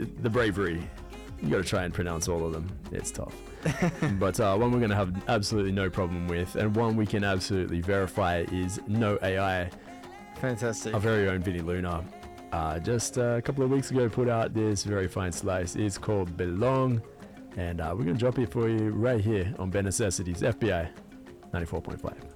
the bravery. You got to try and pronounce all of them. It's tough. But one we're going to have absolutely no problem with, and one we can absolutely verify, is No AI. Fantastic. Our very own Vinny Luna. Just a couple of weeks ago put out this very fine slice. It's called Belong, and we're going to drop it for you right here on Bare Necessities, FBI 94.5.